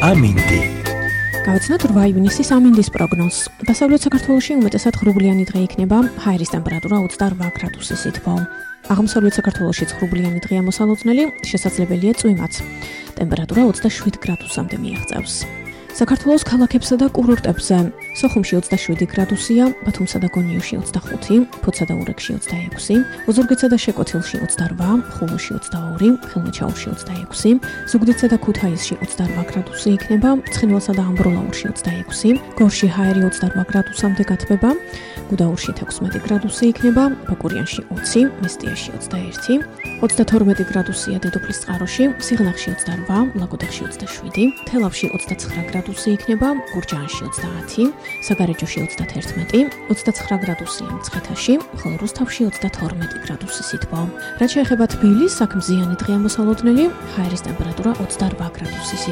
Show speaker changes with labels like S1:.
S1: ამინდი.
S2: გავაცნოთ 8 ივნისის ამინდის პროგნოზს. დასავლეთ საქართველოში უმეტესად ღრუბლიანი დღე იქნება, ჰაერის ტემპერატურა 28 გრადუსის სითბო. აღმოსავლეთ საქართველოში ღრუბლიანი დღეა მოსალოდნელი, შესაძლებელია წვიმაც. ტემპერატურა 27 გრადუსამდე მიაღწევს. საქართველოს ქალაქებსა და კურორტებზე სოხუმში 27 გრადუსია, ბათუმსა და გონიოში 25, ფოთსა და ურეკში 26, ოზურგეთსა და შეკვეთილში 28, ხულოში 22, ხელმოჩაურში 26, ზუგდიდსა და ქუთაისში 28 გრადუსი იქნება, ცხინვალსა და ამბროლაურში 26, გორში ჰაერი 28 გრადუსამდე გათბება, გუდაურში 16 გრადუსი იქნება, ბაკურიანში 20, მესტიაში 21, 32 გრადუსია დედოფლის წყაროში, სიღნაღში 28, ლაგოდეხში 27, თელავში 29 გრადუსი იქნება, გურჯაანში 30, საგარეჯოში 31, 29 გრადუსია მცხეთაში, ხოლო რუსთავში 32 გრადუსი სითბო. რაც შეეხება თბილისს, აქ მზიანი დღეა მოსალოდნელი, ჰაერის ტემპერატურა 28 გრადუსი სითბო.